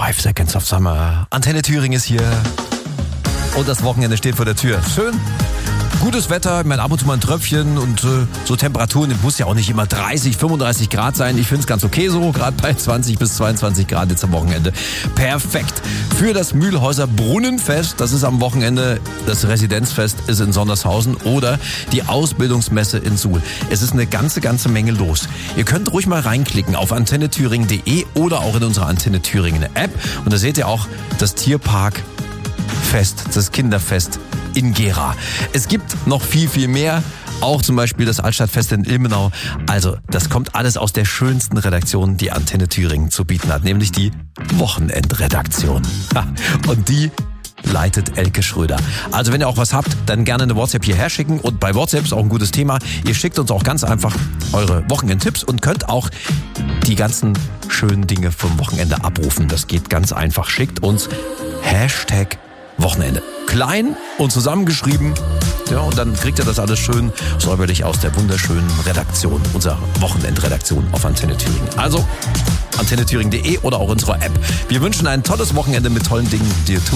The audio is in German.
5 Seconds of Summer. Antenne Thüringen ist hier. Und das Wochenende steht vor der Tür. Schön. Gutes Wetter, ich meine, ab und zu mal ein Tröpfchen und so Temperaturen, es muss ja auch nicht immer 30, 35 Grad sein. Ich finde es ganz okay so, gerade bei 20 bis 22 Grad jetzt am Wochenende. Perfekt. Für das Mühlhäuser Brunnenfest, das ist am Wochenende, das Residenzfest ist in Sondershausen oder die Ausbildungsmesse in Suhl. Es ist eine ganze Menge los. Ihr könnt ruhig mal reinklicken auf antennethüringen.de oder auch in unsere Antenne Thüringen App und da seht ihr auch das Tierparkfest, das Kinderfest in Gera. Es gibt noch viel mehr, auch zum Beispiel das Altstadtfest in Ilmenau. Also das kommt alles aus der schönsten Redaktion, die Antenne Thüringen zu bieten hat, nämlich die Wochenendredaktion. Und die leitet Elke Schröder. Also wenn ihr auch was habt, dann gerne eine WhatsApp hierher schicken und bei WhatsApp ist auch ein gutes Thema. Ihr schickt uns auch ganz einfach eure Wochenendtipps und könnt auch die ganzen schönen Dinge vom Wochenende abrufen. Das geht ganz einfach. Schickt uns #Wochenende. Klein und zusammengeschrieben. Ja, und dann kriegt ihr das alles schön säuberlich aus der wunderschönen Redaktion, unserer Wochenendredaktion auf Antenne Thüringen. Also antennethüringen.de oder auch unserer App. Wir wünschen ein tolles Wochenende mit tollen Dingen, die ihr tut.